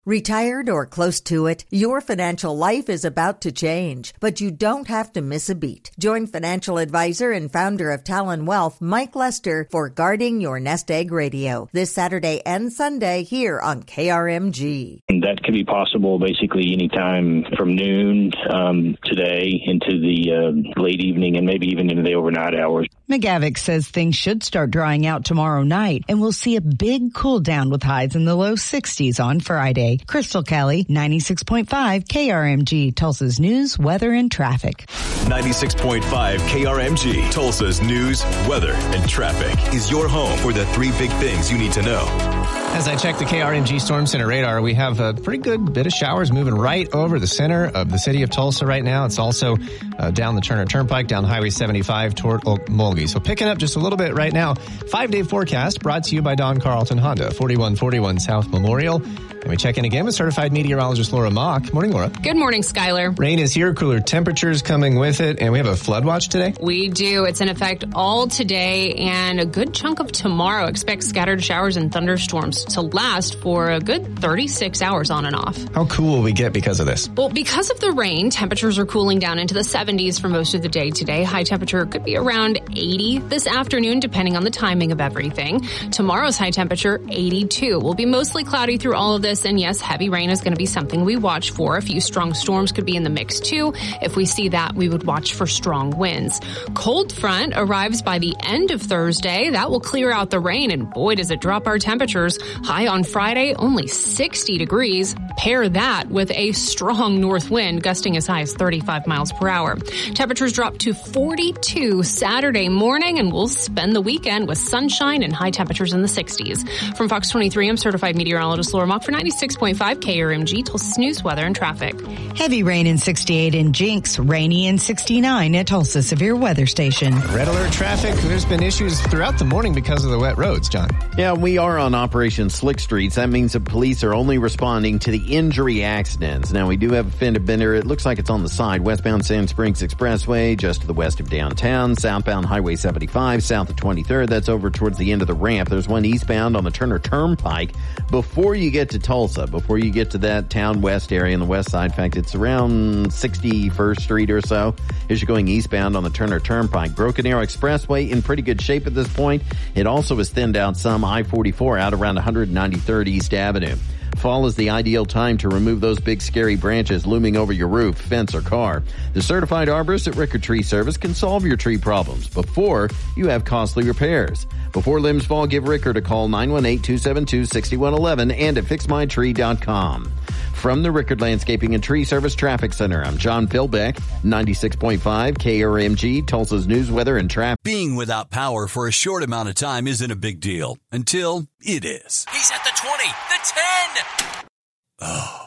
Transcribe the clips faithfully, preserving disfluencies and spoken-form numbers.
Retired or close to it, your financial life is about to change, but you don't have to miss a beat. Join financial advisor and founder of Talon Wealth, Mike Lester, for Guarding Your Nest Egg Radio this Saturday and Sunday here on K R M G. And that can be possible basically anytime from noon um, today into the uh, late evening and maybe even into the overnight hours. McGavick says things should start drying out tomorrow night, and we'll see a big cool down with highs in the low sixties on Friday. Crystal Kelly, ninety-six point five K R M G, Tulsa's news, weather, and traffic. ninety-six point five K R M G, Tulsa's news, weather, and traffic is your home for the three big things you need to know. As I check the K R M G Storm Center radar, we have a pretty good bit of showers moving right over the center of the city of Tulsa right now. It's also uh, down the Turner Turnpike, down Highway seventy-five toward Mulgee. So picking up just a little bit right now. Five-day forecast brought to you by Don Carlton Honda, forty-one forty-one South Memorial. And we check in again with certified meteorologist Laura Mock. Morning, Laura. Good morning, Skylar. Rain is here, cooler temperatures coming with it, and we have a flood watch today. We do. It's in effect all today and a good chunk of tomorrow. Expect scattered showers and thunderstorms to last for a good thirty-six hours on and off. How cool will we get because of this? Well, because of the rain, temperatures are cooling down into the seventies for most of the day today. High temperature could be around eighty this afternoon, depending on the timing of everything. Tomorrow's high temperature, eighty-two. Will be mostly cloudy through all of this. And yes, heavy rain is going to be something we watch for. A few strong storms could be in the mix too. If we see that, we would watch for strong winds. Cold front arrives by the end of Thursday. That will clear out the rain, and boy, does it drop our temperatures. High on Friday, only sixty degrees. Pair that with a strong north wind, gusting as high as thirty-five miles per hour. Temperatures drop to forty-two Saturday morning, and we'll spend the weekend with sunshine and high temperatures in the sixties. From Fox twenty-three, I'm certified meteorologist Laura Mock for ninety-six point five K R M G, Tulsa's news, weather, and traffic. Heavy rain in sixty-eight in Jinx, rainy in sixty-nine at Tulsa Severe Weather Station. Red alert traffic. There's been issues throughout the morning because of the wet roads, John. Yeah, we are on Operation Slick Streets. That means that police are only responding to the injury accidents. Now, we do have a fender bender. It looks like it's on the side. Westbound Sand Springs Expressway, just to the west of downtown. Southbound Highway seventy-five, south of twenty-third. That's over towards the end of the ramp. There's one eastbound on the Turner Turnpike. Before you get to Tulsa, before you get to that town west area on the west side, in fact, it's around sixty-first Street or so, as you're going eastbound on the Turner Turnpike. Broken Arrow Expressway in pretty good shape at this point. It also is thinned out some. I forty-four out around one ninety-third East Avenue. Fall is the ideal time to remove those big scary branches looming over your roof, fence, or car. The certified arborist at Rickard Tree Service can solve your tree problems before you have costly repairs. Before limbs fall, give Rickard a call, nine one eight, two seven two, six one one one, and at fix my tree dot com. From the Rickard Landscaping and Tree Service Traffic Center, I'm John Philbeck, ninety-six point five K R M G, Tulsa's news, weather, and traffic. Being without power for a short amount of time isn't a big deal until it is. He's at the twenty, the ten. Oh.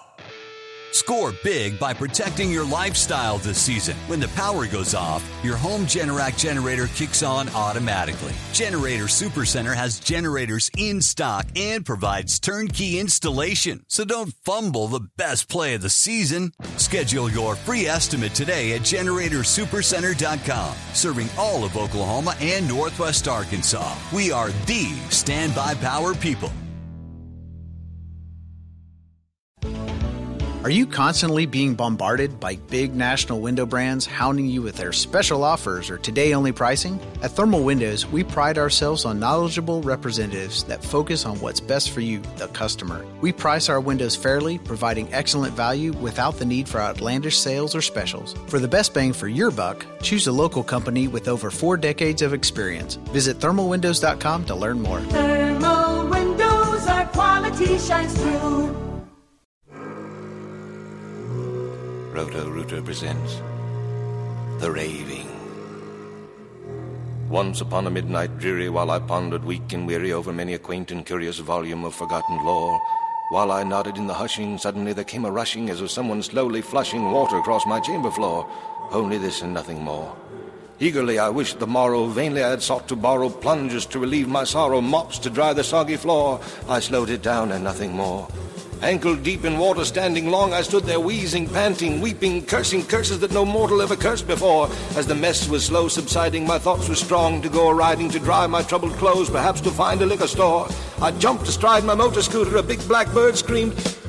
Score big by protecting your lifestyle this season. When the power goes off, your home Generac generator kicks on automatically. Generator Supercenter has generators in stock and provides turnkey installation. So don't fumble the best play of the season. Schedule your free estimate today at generator supercenter dot com. Serving all of Oklahoma and Northwest Arkansas. We are the standby power people. Are you constantly being bombarded by big national window brands hounding you with their special offers or today-only pricing? At Thermal Windows, we pride ourselves on knowledgeable representatives that focus on what's best for you, the customer. We price our windows fairly, providing excellent value without the need for outlandish sales or specials. For the best bang for your buck, choose a local company with over four decades of experience. Visit thermal windows dot com to learn more. Thermal Windows, our quality shines through. Roto-Rooter presents The Raving. Once upon a midnight dreary, while I pondered weak and weary over many a quaint and curious volume of forgotten lore, while I nodded in the hushing, suddenly there came a rushing as of someone slowly flushing water across my chamber floor. Only this and nothing more. Eagerly I wished the morrow, vainly I had sought to borrow plungers to relieve my sorrow, mops to dry the soggy floor. I slowed it down and nothing more. Ankle deep in water, standing long, I stood there wheezing, panting, weeping, cursing curses that no mortal ever cursed before. As the mess was slow subsiding, my thoughts were strong to go a-riding, to dry my troubled clothes, perhaps to find a liquor store. I jumped astride my motor scooter, a big black bird screamed,